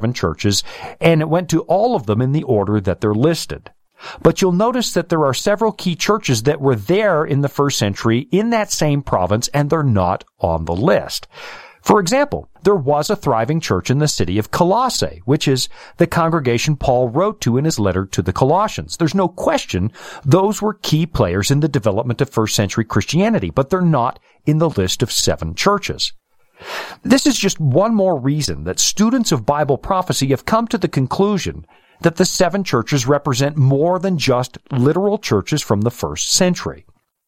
7 churches, and it went to all of them in the order that they're listed. But you'll notice that there are several key churches that were there in the first century in that same province, and they're not on the list. For example, there was a thriving church in the city of Colossae, which is the congregation Paul wrote to in his letter to the Colossians. There's no question those were key players in the development of first century Christianity, but they're not in the list of 7 churches. This is just one more reason that students of Bible prophecy have come to the conclusion that the 7 churches represent more than just literal churches from the first century.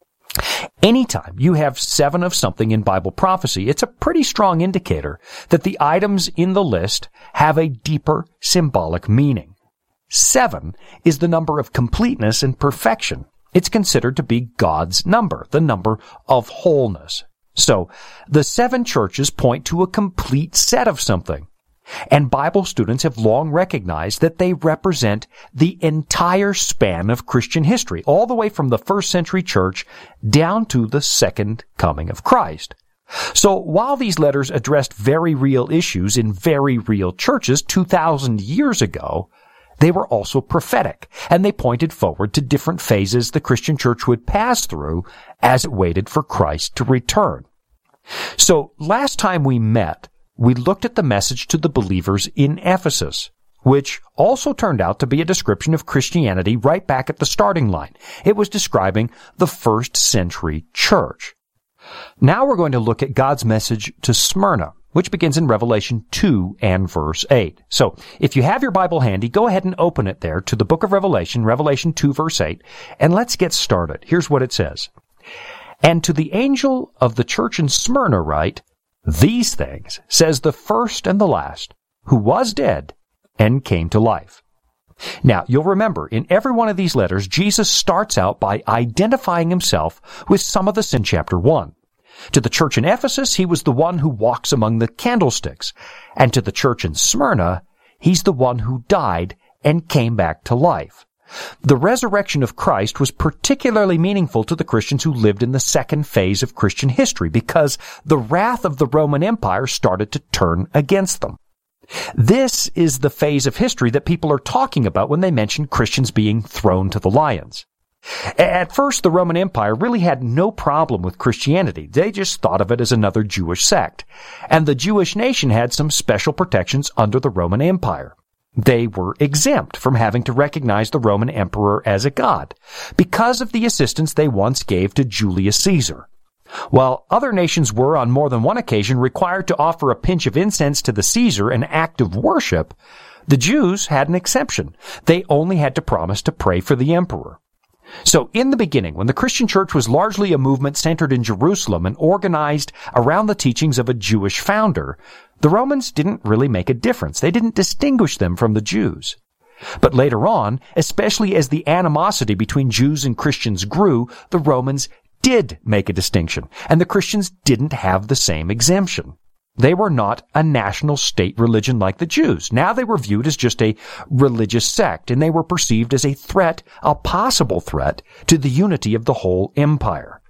Anytime you have 7 of something in Bible prophecy, it's a pretty strong indicator that the items in the list have a deeper symbolic meaning. 7 is the number of completeness and perfection. It's considered to be God's number, the number of wholeness. So, the 7 churches point to a complete set of something. And Bible students have long recognized that they represent the entire span of Christian history, all the way from the first century church down to the second coming of Christ. So while these letters addressed very real issues in very real churches 2,000 years ago, they were also prophetic, and they pointed forward to different phases the Christian church would pass through as it waited for Christ to return. So last time we met, we looked at the message to the believers in Ephesus, which also turned out to be a description of Christianity right back at the starting line. It was describing the first century church. Now we're going to look at God's message to Smyrna, which begins in Revelation 2 and verse 8. So if you have your Bible handy, go ahead and open it there to the book of Revelation, Revelation 2 verse 8, and let's get started. Here's what it says. And to the angel of the church in Smyrna write, these things says the first and the last, who was dead and came to life. Now, you'll remember, in every one of these letters, Jesus starts out by identifying himself with some of us in chapter 1. To the church in Ephesus, he was the one who walks among the candlesticks. And to the church in Smyrna, he's the one who died and came back to life. The resurrection of Christ was particularly meaningful to the Christians who lived in the second phase of Christian history because the wrath of the Roman Empire started to turn against them. This is the phase of history that people are talking about when they mention Christians being thrown to the lions. At first, the Roman Empire really had no problem with Christianity. They just thought of it as another Jewish sect. And the Jewish nation had some special protections under the Roman Empire. They were exempt from having to recognize the Roman emperor as a god because of the assistance they once gave to Julius Caesar. While other nations were, on more than one occasion, required to offer a pinch of incense to the Caesar, an act of worship, the Jews had an exception. They only had to promise to pray for the emperor. So in the beginning, when the Christian church was largely a movement centered in Jerusalem and organized around the teachings of a Jewish founder, the Romans didn't really make a difference. They didn't distinguish them from the Jews. But later on, especially as the animosity between Jews and Christians grew, the Romans did make a distinction, and the Christians didn't have the same exemption. They were not a national state religion like the Jews. Now they were viewed as just a religious sect, and they were perceived as a threat, a possible threat, to the unity of the whole empire.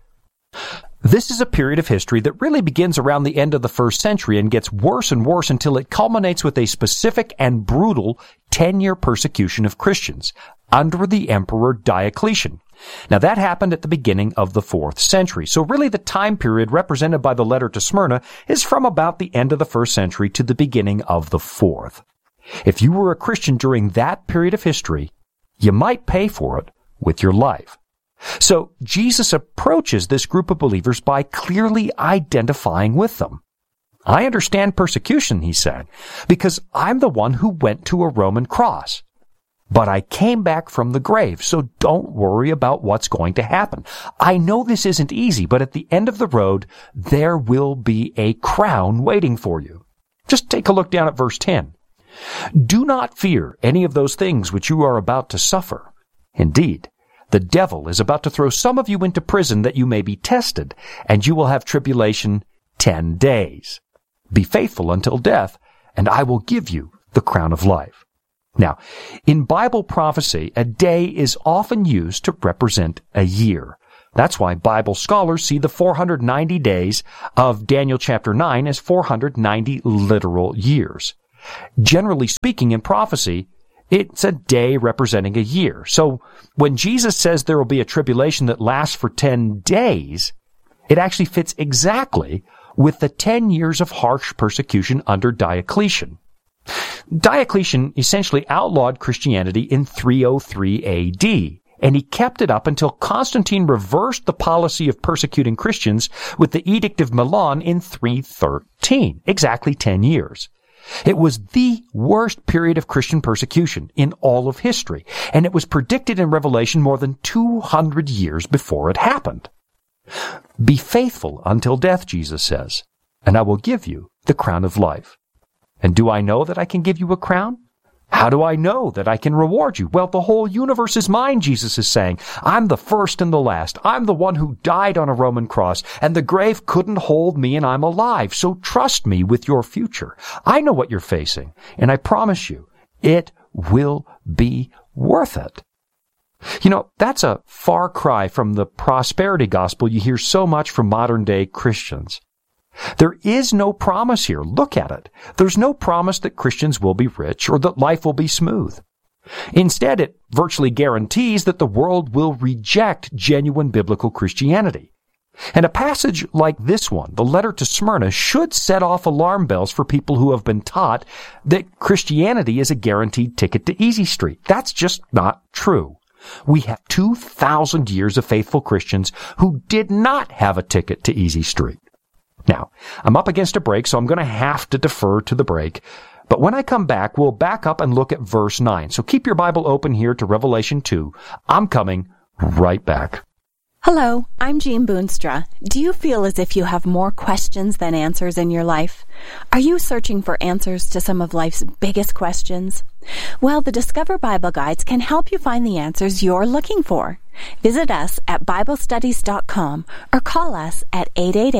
This is a period of history that really begins around the end of the first century and gets worse and worse until it culminates with a specific and brutal 10-year persecution of Christians under the Emperor Diocletian. Now that happened at the beginning of the 4th century. So really the time period represented by the letter to Smyrna is from about the end of the 1st century to the beginning of the 4th. If you were a Christian during that period of history, you might pay for it with your life. So Jesus approaches this group of believers by clearly identifying with them. I understand persecution, he said, because I'm the one who went to a Roman cross. But I came back from the grave, so don't worry about what's going to happen. I know this isn't easy, but at the end of the road, there will be a crown waiting for you. Just take a look down at verse 10. Do not fear any of those things which you are about to suffer. Indeed, the devil is about to throw some of you into prison that you may be tested, and you will have tribulation 10 days. Be faithful until death, and I will give you the crown of life. Now, in Bible prophecy, a day is often used to represent a year. That's why Bible scholars see the 490 days of Daniel chapter 9 as 490 literal years. Generally speaking, in prophecy, it's a day representing a year. So when Jesus says there will be a tribulation that lasts for 10 days, it actually fits exactly with the 10 years of harsh persecution under Diocletian. Diocletian essentially outlawed Christianity in 303 AD, and he kept it up until Constantine reversed the policy of persecuting Christians with the Edict of Milan in 313, exactly 10 years. It was the worst period of Christian persecution in all of history, and it was predicted in Revelation more than 200 years before it happened. Be faithful until death, Jesus says, and I will give you the crown of life. And do I know that I can give you a crown? How do I know that I can reward you? Well, the whole universe is mine, Jesus is saying. I'm the first and the last. I'm the one who died on a Roman cross, and the grave couldn't hold me, and I'm alive. So trust me with your future. I know what you're facing, and I promise you, it will be worth it. You know, that's a far cry from the prosperity gospel you hear so much from modern-day Christians. There is no promise here. Look at it. There's no promise that Christians will be rich or that life will be smooth. Instead, it virtually guarantees that the world will reject genuine biblical Christianity. And a passage like this one, the letter to Smyrna, should set off alarm bells for people who have been taught that Christianity is a guaranteed ticket to Easy Street. That's just not true. We have 2,000 years of faithful Christians who did not have a ticket to Easy Street. Now, I'm up against a break, so I'm going to have to defer to the break. But when I come back, we'll back up and look at verse 9. So keep your Bible open here to Revelation 2. I'm coming right back. Hello, I'm Jean Boonstra. Do you feel as if you have more questions than answers in your life? Are you searching for answers to some of life's biggest questions? Well, the Discover Bible Guides can help you find the answers you're looking for. Visit us at BibleStudies.com or call us at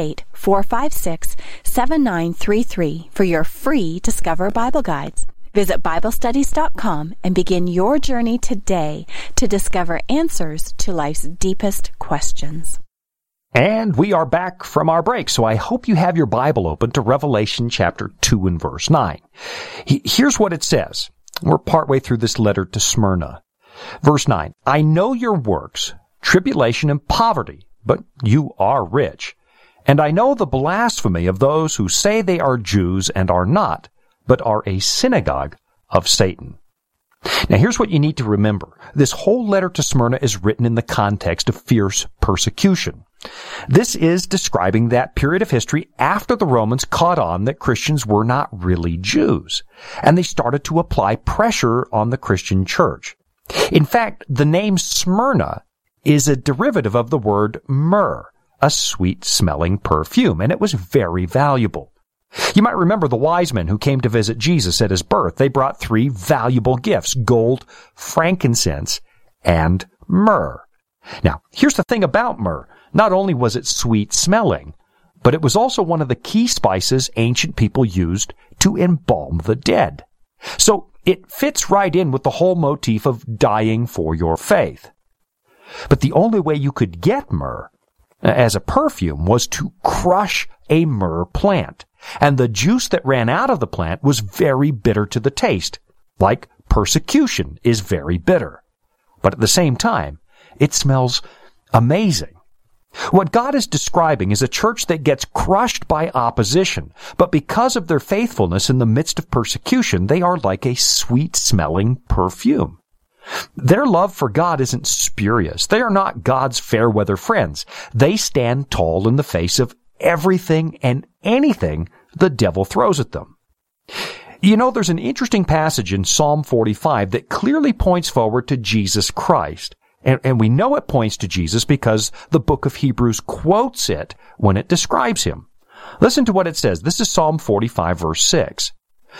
888-456-7933 for your free Discover Bible Guides. Visit BibleStudies.com and begin your journey today to discover answers to life's deepest questions. And we are back from our break, so I hope you have your Bible open to Revelation chapter 2 and verse 9. Here's what it says. We're partway through this letter to Smyrna. Verse 9, I know your works, tribulation and poverty, but you are rich. And I know the blasphemy of those who say they are Jews and are not, but are a synagogue of Satan. Now here's what you need to remember. This whole letter to Smyrna is written in the context of fierce persecution. This is describing that period of history after the Romans caught on that Christians were not really Jews, and they started to apply pressure on the Christian church. In fact, the name Smyrna is a derivative of the word myrrh, a sweet-smelling perfume, and it was very valuable. You might remember the wise men who came to visit Jesus at his birth. They brought 3 valuable gifts: gold, frankincense, and myrrh. Now, here's the thing about myrrh. Not only was it sweet-smelling, but it was also one of the key spices ancient people used to embalm the dead. So it fits right in with the whole motif of dying for your faith. But the only way you could get myrrh as a perfume was to crush a myrrh plant. And the juice that ran out of the plant was very bitter to the taste, like persecution is very bitter. But at the same time, it smells amazing. What God is describing is a church that gets crushed by opposition, but because of their faithfulness in the midst of persecution, they are like a sweet-smelling perfume. Their love for God isn't spurious. They are not God's fair-weather friends. They stand tall in the face of everything and anything the devil throws at them. You know, there's an interesting passage in Psalm 45 that clearly points forward to Jesus Christ. And we know it points to Jesus because the book of Hebrews quotes it when it describes him. Listen to what it says. This is Psalm 45, verse 6.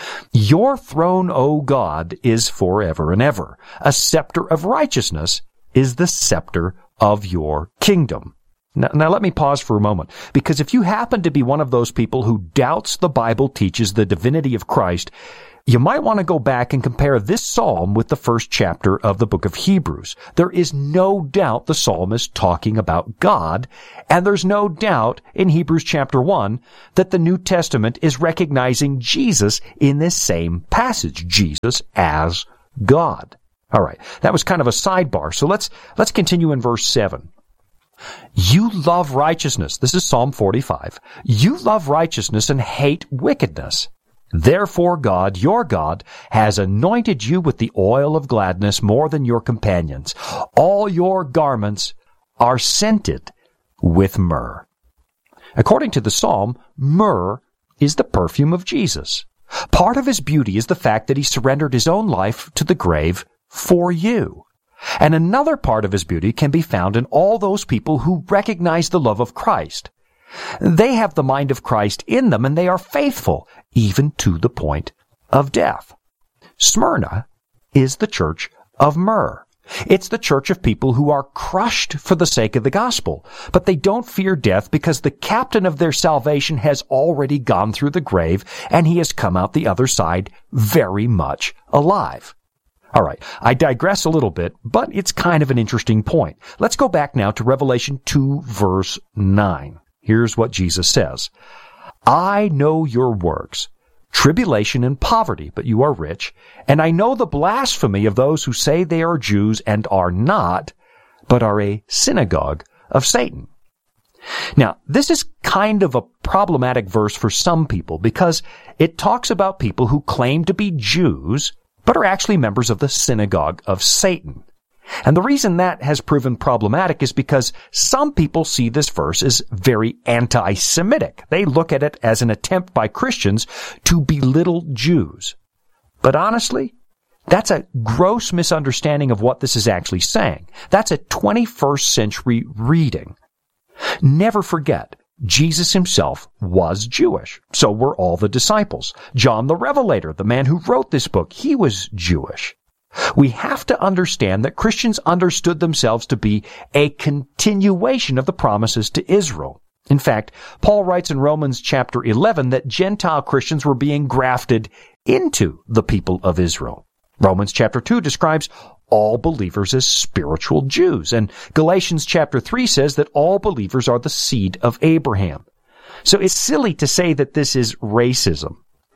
Your throne, O God, is forever and ever. A scepter of righteousness is the scepter of your kingdom. Now let me pause for a moment, because if you happen to be one of those people who doubts the Bible teaches the divinity of Christ, you might want to go back and compare this psalm with the first chapter of the book of Hebrews. There is no doubt the psalm is talking about God, and there's no doubt in Hebrews chapter 1 that the New Testament is recognizing Jesus in this same passage, Jesus as God. All right, that was kind of a sidebar, so let's continue in verse 7. You love righteousness. This is Psalm 45. You love righteousness and hate wickedness. Therefore God, your God, has anointed you with the oil of gladness more than your companions. All your garments are scented with myrrh. According to the psalm, myrrh is the perfume of Jesus. Part of his beauty is the fact that he surrendered his own life to the grave for you. And another part of his beauty can be found in all those people who recognize the love of Christ. They have the mind of Christ in them, and they are faithful, even to the point of death. Smyrna is the church of myrrh. It's the church of people who are crushed for the sake of the gospel, but they don't fear death because the captain of their salvation has already gone through the grave, and he has come out the other side very much alive. All right, I digress a little bit, but it's kind of an interesting point. Let's go back now to Revelation 2, verse 9. Here's what Jesus says. I know your works, tribulation and poverty, but you are rich, and I know the blasphemy of those who say they are Jews and are not, but are a synagogue of Satan. Now, this is kind of a problematic verse for some people because it talks about people who claim to be Jews, but are actually members of the synagogue of Satan. And the reason that has proven problematic is because some people see this verse as very anti-Semitic. They look at it as an attempt by Christians to belittle Jews. But honestly, that's a gross misunderstanding of what this is actually saying. That's a 21st century reading. Never forget, Jesus himself was Jewish. So were all the disciples. John the Revelator, the man who wrote this book, he was Jewish. We have to understand that Christians understood themselves to be a continuation of the promises to Israel. In fact, Paul writes in Romans chapter 11 that Gentile Christians were being grafted into the people of Israel. Romans chapter 2 describes all believers as spiritual Jews, and Galatians chapter 3 says that all believers are the seed of Abraham. So it's silly to say that this is racism.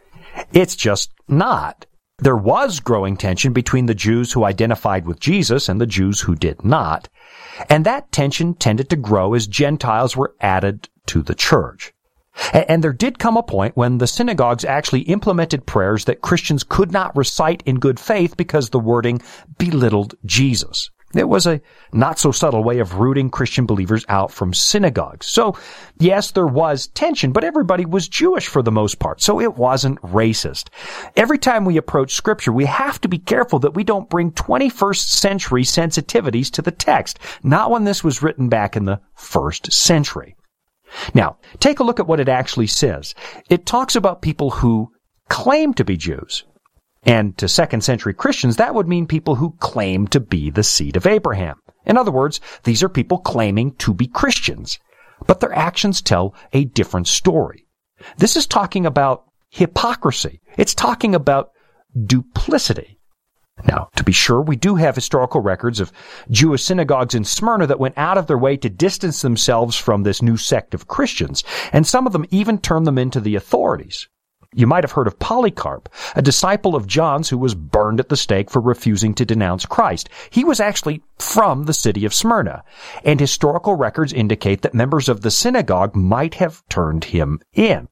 It's just not. There was growing tension between the Jews who identified with Jesus and the Jews who did not, and that tension tended to grow as Gentiles were added to the church. And there did come a point when the synagogues actually implemented prayers that Christians could not recite in good faith because the wording belittled Jesus. It was a not-so-subtle way of rooting Christian believers out from synagogues. So, yes, there was tension, but everybody was Jewish for the most part, so it wasn't racist. Every time we approach Scripture, we have to be careful that we don't bring 21st century sensitivities to the text, not when this was written back in the 1st century. Now, take a look at what it actually says. It talks about people who claim to be Jews. And to 2nd century Christians, that would mean people who claim to be the seed of Abraham. In other words, these are people claiming to be Christians, but their actions tell a different story. This is talking about hypocrisy. It's talking about duplicity. Now, to be sure, we do have historical records of Jewish synagogues in Smyrna that went out of their way to distance themselves from this new sect of Christians, and some of them even turned them into the authorities. You might have heard of Polycarp, a disciple of John's who was burned at the stake for refusing to denounce Christ. He was actually from the city of Smyrna, and historical records indicate that members of the synagogue might have turned him in.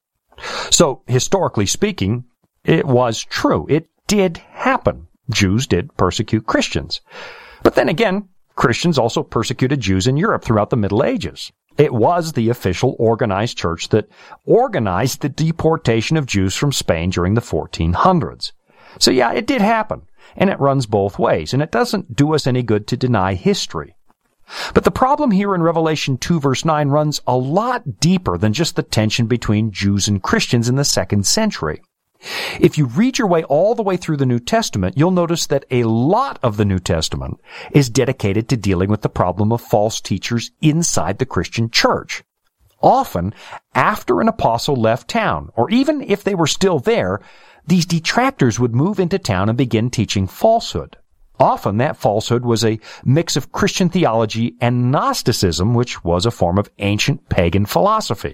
So, historically speaking, it was true. It did happen. Jews did persecute Christians. But then again, Christians also persecuted Jews in Europe throughout the Middle Ages. It was the official organized church that organized the deportation of Jews from Spain during the 1400s. So yeah, it did happen, and it runs both ways, and it doesn't do us any good to deny history. But the problem here in Revelation 2 verse 9 runs a lot deeper than just the tension between Jews and Christians in the 2nd century. If you read your way all the way through the New Testament, you'll notice that a lot of the New Testament is dedicated to dealing with the problem of false teachers inside the Christian church. Often, after an apostle left town, or even if they were still there, these detractors would move into town and begin teaching falsehood. Often that falsehood was a mix of Christian theology and Gnosticism, which was a form of ancient pagan philosophy.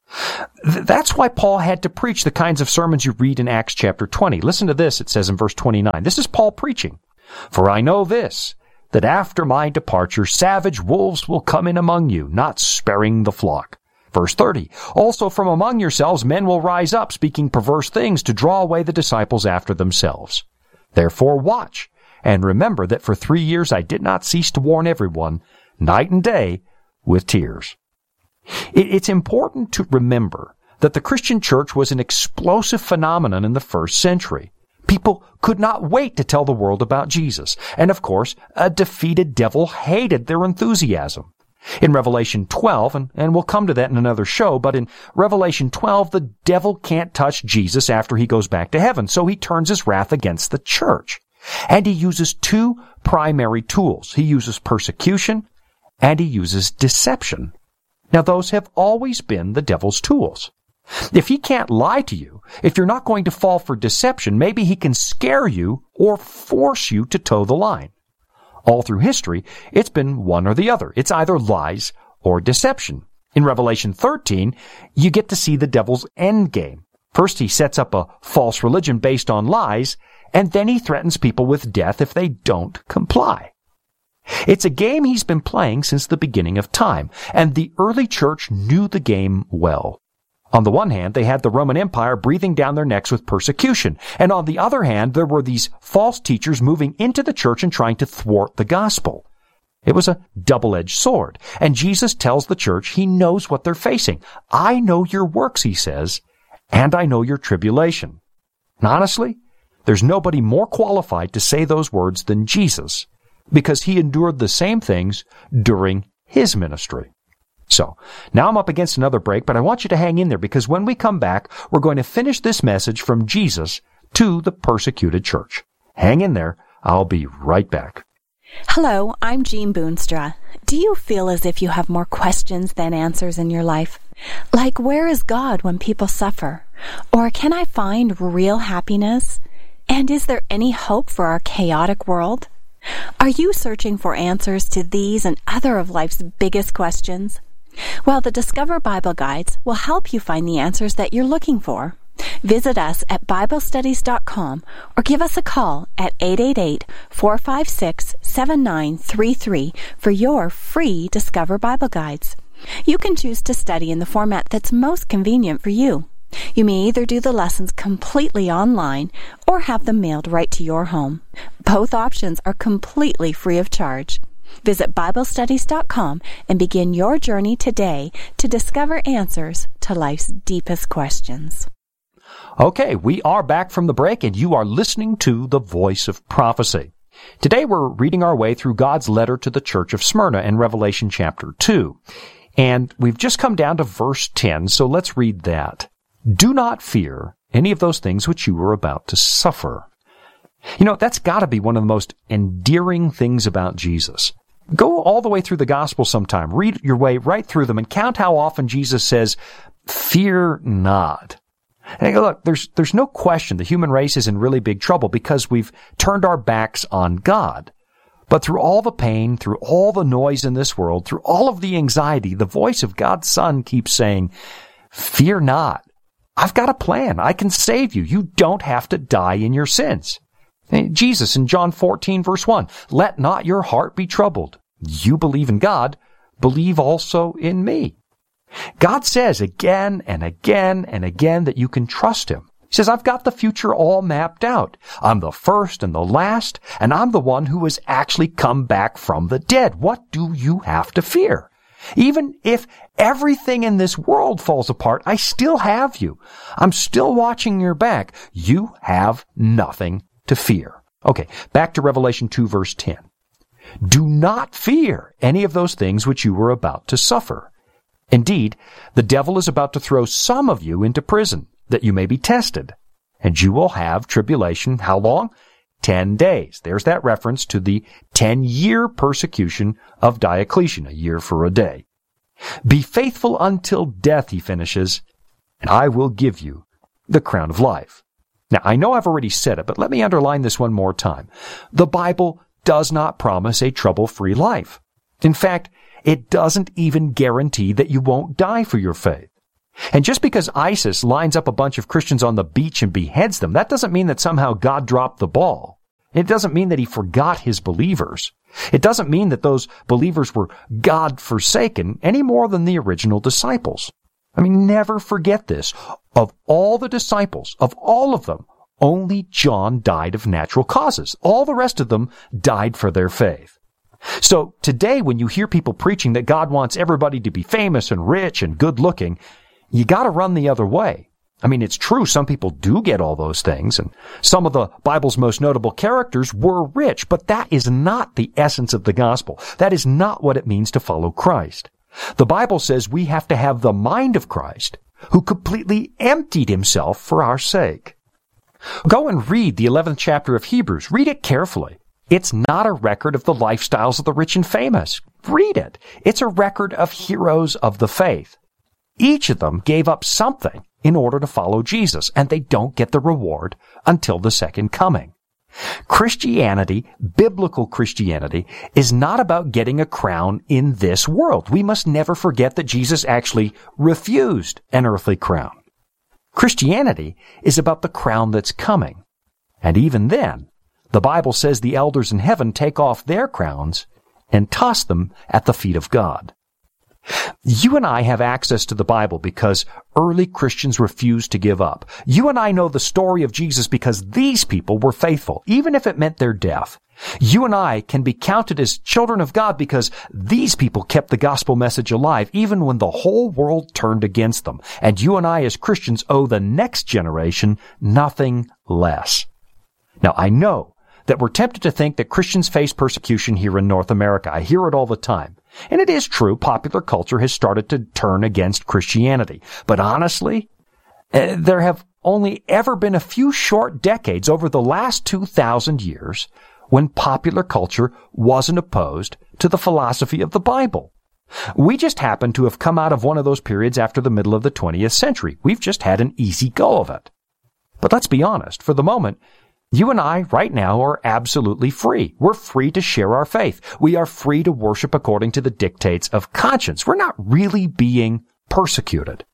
That's why Paul had to preach the kinds of sermons you read in Acts chapter 20. Listen to this, it says in verse 29. This is Paul preaching. For I know this, that after my departure savage wolves will come in among you, not sparing the flock. Verse 30, also from among yourselves men will rise up, speaking perverse things to draw away the disciples after themselves. Therefore watch, and remember that for 3 years I did not cease to warn everyone, night and day, with tears. It's important to remember that the Christian church was an explosive phenomenon in the first century. People could not wait to tell the world about Jesus. And of course, a defeated devil hated their enthusiasm. In Revelation 12, and we'll come to that in another show, but in Revelation 12, the devil can't touch Jesus after he goes back to heaven, so he turns his wrath against the church. And he uses two primary tools. He uses persecution, and he uses deception. Now, those have always been the devil's tools. If he can't lie to you, if you're not going to fall for deception, maybe he can scare you or force you to toe the line. All through history, it's been one or the other. It's either lies or deception. In Revelation 13, you get to see the devil's end game. First, he sets up a false religion based on lies, and then he threatens people with death if they don't comply. It's a game he's been playing since the beginning of time, and the early church knew the game well. On the one hand, they had the Roman Empire breathing down their necks with persecution, and on the other hand, there were these false teachers moving into the church and trying to thwart the gospel. It was a double-edged sword, and Jesus tells the church he knows what they're facing. I know your works, he says, and I know your tribulation. And honestly, there's nobody more qualified to say those words than Jesus, because he endured the same things during his ministry. So, now I'm up against another break, but I want you to hang in there because when we come back, we're going to finish this message from Jesus to the persecuted church. Hang in there. I'll be right back. Hello, I'm Jean Boonstra. Do you feel as if you have more questions than answers in your life? Like, where is God when people suffer? Or can I find real happiness? And is there any hope for our chaotic world? Are you searching for answers to these and other of life's biggest questions? Well, the Discover Bible Guides will help you find the answers that you're looking for. Visit us at BibleStudies.com or give us a call at 888-456-7933 for your free Discover Bible Guides. You can choose to study in the format that's most convenient for you. You may either do the lessons completely online or have them mailed right to your home. Both options are completely free of charge. Visit BibleStudies.com and begin your journey today to discover answers to life's deepest questions. Okay, we are back from the break, and you are listening to The Voice of Prophecy. Today we're reading our way through God's letter to the church of Smyrna in Revelation chapter 2. And we've just come down to verse 10, so let's read that. Do not fear any of those things which you are about to suffer. You know, that's got to be one of the most endearing things about Jesus. Go all the way through the Gospel sometime. Read your way right through them and count how often Jesus says, fear not. And look, there's no question the human race is in really big trouble because we've turned our backs on God. But through all the pain, through all the noise in this world, through all of the anxiety, the voice of God's Son keeps saying, fear not. I've got a plan. I can save you. You don't have to die in your sins. Jesus in John 14, verse 1, let not your heart be troubled. You believe in God, believe also in me. God says again and again and again that you can trust him. He says, I've got the future all mapped out. I'm the first and the last, and I'm the one who has actually come back from the dead. What do you have to fear? Even if everything in this world falls apart, I still have you. I'm still watching your back. You have nothing to fear. Okay, back to Revelation 2, verse 10. Do not fear any of those things which you were about to suffer. Indeed, the devil is about to throw some of you into prison, that you may be tested. And you will have tribulation. How long? 10 days. There's that reference to the 10-year persecution of Diocletian, a year for a day. Be faithful until death, he finishes, and I will give you the crown of life. Now, I know I've already said it, but let me underline this one more time. The Bible does not promise a trouble-free life. In fact, it doesn't even guarantee that you won't die for your faith. And just because ISIS lines up a bunch of Christians on the beach and beheads them, that doesn't mean that somehow God dropped the ball. It doesn't mean that he forgot his believers. It doesn't mean that those believers were God-forsaken any more than the original disciples. I mean, never forget this. Of all the disciples, of all of them, only John died of natural causes. All the rest of them died for their faith. So today, when you hear people preaching that God wants everybody to be famous and rich and good-looking, you got to run the other way. I mean, it's true, some people do get all those things, and some of the Bible's most notable characters were rich, but that is not the essence of the gospel. That is not what it means to follow Christ. The Bible says we have to have the mind of Christ, who completely emptied himself for our sake. Go and read the 11th chapter of Hebrews. Read it carefully. It's not a record of the lifestyles of the rich and famous. Read it. It's a record of heroes of the faith. Each of them gave up something in order to follow Jesus, and they don't get the reward until the second coming. Christianity, biblical Christianity, is not about getting a crown in this world. We must never forget that Jesus actually refused an earthly crown. Christianity is about the crown that's coming. And even then, the Bible says the elders in heaven take off their crowns and toss them at the feet of God. You and I have access to the Bible because early Christians refused to give up. You and I know the story of Jesus because these people were faithful, even if it meant their death. You and I can be counted as children of God because these people kept the gospel message alive, even when the whole world turned against them. And you and I as Christians owe the next generation nothing less. Now, I know that we're tempted to think that Christians face persecution here in North America. I hear it all the time. And it is true, popular culture has started to turn against Christianity. But honestly, there have only ever been a few short decades over the last 2,000 years when popular culture wasn't opposed to the philosophy of the Bible. We just happen to have come out of one of those periods after the middle of the 20th century. We've just had an easy go of it. But let's be honest, for the moment, you and I, right now, are absolutely free. We're free to share our faith. We are free to worship according to the dictates of conscience. We're not really being persecuted.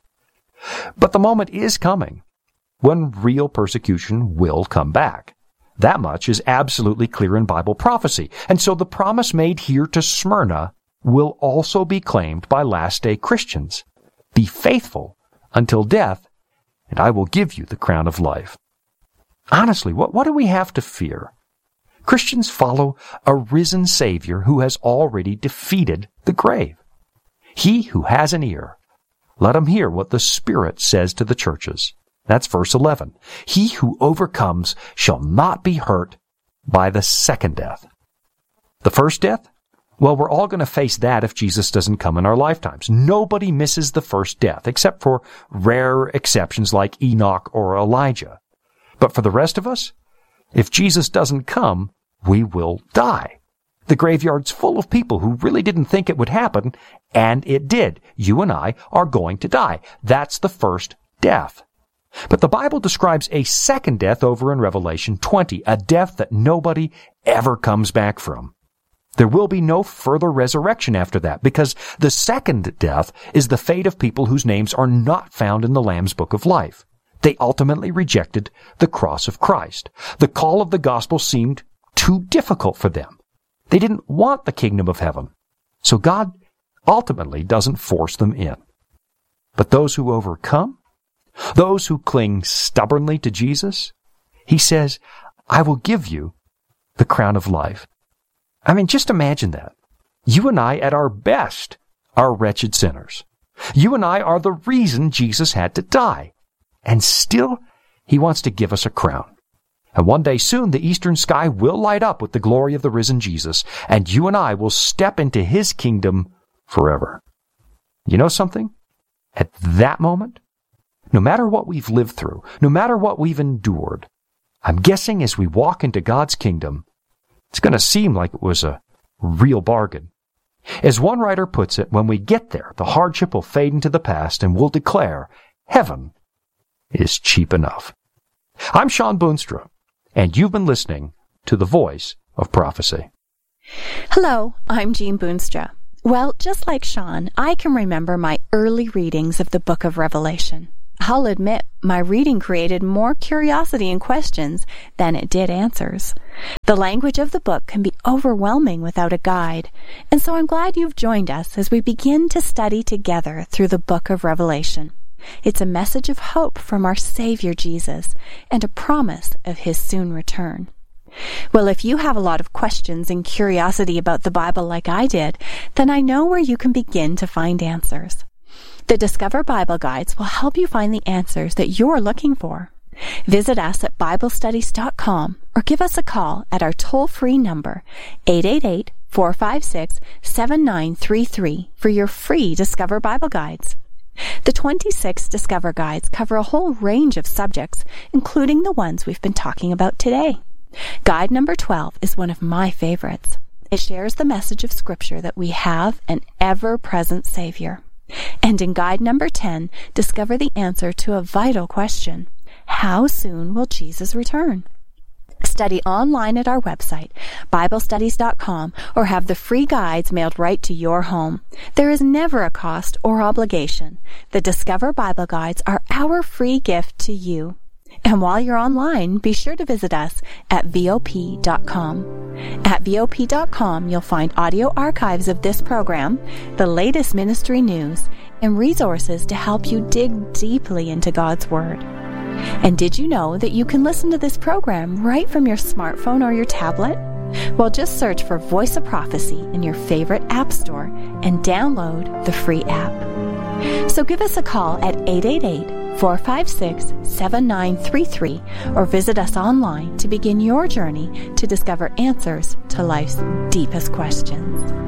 But the moment is coming when real persecution will come back. That much is absolutely clear in Bible prophecy. And so the promise made here to Smyrna will also be claimed by last-day Christians. Be faithful until death, and I will give you the crown of life. Honestly, what do we have to fear? Christians follow a risen Savior who has already defeated the grave. He who has an ear, let him hear what the Spirit says to the churches. That's verse 11. He who overcomes shall not be hurt by the second death. The first death? Well, we're all going to face that if Jesus doesn't come in our lifetimes. Nobody misses the first death, except for rare exceptions like Enoch or Elijah. But for the rest of us, if Jesus doesn't come, we will die. The graveyard's full of people who really didn't think it would happen, and it did. You and I are going to die. That's the first death. But the Bible describes a second death over in Revelation 20, a death that nobody ever comes back from. There will be no further resurrection after that, because the second death is the fate of people whose names are not found in the Lamb's Book of Life. They ultimately rejected the cross of Christ. The call of the gospel seemed too difficult for them. They didn't want the kingdom of heaven. So God ultimately doesn't force them in. But those who overcome, those who cling stubbornly to Jesus, he says, I will give you the crown of life. I mean, just imagine that. You and I, at our best, are wretched sinners. You and I are the reason Jesus had to die. And still, he wants to give us a crown. And one day soon, the eastern sky will light up with the glory of the risen Jesus, and you and I will step into his kingdom forever. You know something? At that moment, no matter what we've lived through, no matter what we've endured, I'm guessing as we walk into God's kingdom, it's going to seem like it was a real bargain. As one writer puts it, when we get there, the hardship will fade into the past and we'll declare, heaven is cheap enough. I'm Sean Boonstra, and you've been listening to The Voice of Prophecy. Hello, I'm Jean Boonstra. Well, just like Sean, I can remember my early readings of the book of Revelation. I'll admit, my reading created more curiosity and questions than it did answers. The language of the book can be overwhelming without a guide, and so I'm glad you've joined us as we begin to study together through the book of Revelation. It's a message of hope from our Savior Jesus and a promise of His soon return. Well, if you have a lot of questions and curiosity about the Bible like I did, then I know where you can begin to find answers. The Discover Bible Guides will help you find the answers that you're looking for. Visit us at BibleStudies.com or give us a call at our toll-free number, 888-456-7933, for your free Discover Bible Guides. The 26 Discover Guides cover a whole range of subjects, including the ones we've been talking about today. Guide number 12 is one of my favorites. It shares the message of Scripture that we have an ever-present Savior. And in guide number 10, discover the answer to a vital question. How soon will Jesus return? Study online at our website, BibleStudies.com, or have the free guides mailed right to your home. There is never a cost or obligation. The Discover Bible Guides are our free gift to you. And while you're online, be sure to visit us at VOP.com. At VOP.com, you'll find audio archives of this program, the latest ministry news, and resources to help you dig deeply into God's Word. And did you know that you can listen to this program right from your smartphone or your tablet? Well, just search for Voice of Prophecy in your favorite app store and download the free app. So give us a call at 888-456-7933 or visit us online to begin your journey to discover answers to life's deepest questions.